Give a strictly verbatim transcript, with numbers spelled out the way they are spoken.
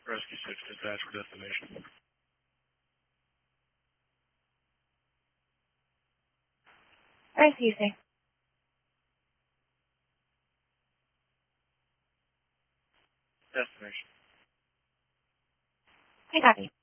Rescue six dispatch for destination. Rescue six. Destination. I copy.